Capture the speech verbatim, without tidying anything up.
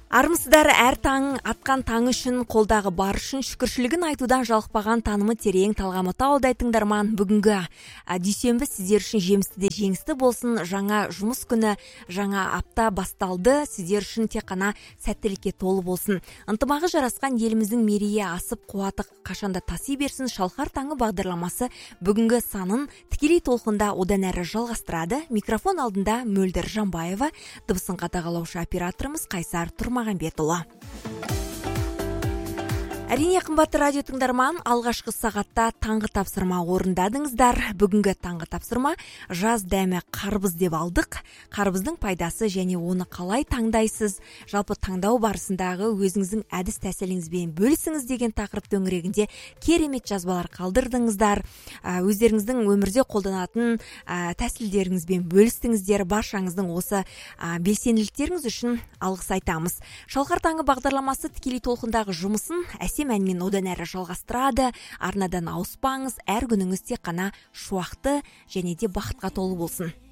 Армысыздар, әр таң атқан таң үшін, қолдағы бар үшін шүкіршілігін айтудан жалықпаған танымы терең талғамы таудай тыңдарман. Бүгінгі дүйсенбі сіздер үшін жемісті де жеңісті болсын. Жаңа жұмыс күні, жаңа апта басталды. Сіздер үшін тек қана сәттілікке толы болсын. Ынтымағы жарасқан еліміздің мерейі асып, қуаты қашанда таси берсін. Шалқар таңы бағдарламасы бүгінгі санын тікелей толқында одан әрі жалғастырады. Микрофон алдында Мөлдір Жанбаева, дыбысын қадағалаушы операторымыз Қайсар Тұрмағанбетұлы. Әрине, қымбатты радио тыңдарман, алғашқы сағатта таңғы тапсырма орындадыңыздар. Бүгінгі таңғы тапсырма жаз дәмі қарбыз деп алдық. Қарбыздың пайдасы және оны қалай таңдайсыз, жалпы таңдау барысындағы өзіңіздің әдіс тәсіліңізбен бөлісіңіз деген тақырып төңірегінде керемет жазбалар қалдырдыңыздар. Өздеріңіздің өмірде қолданатын тәсілдеріңізбен бөлістіңіздер. Баршаңыздың осы белсенділіктеріңіз үшін алғыс айтамыз. Шалқар таңы бағдарламасы тікелей толқындағы жұмысын әсем әнмен одан әрі жалғастырады. Арнадан ауыспаңыз, әр күніңіз тек қана шуақты және де бақытқа толы болсын.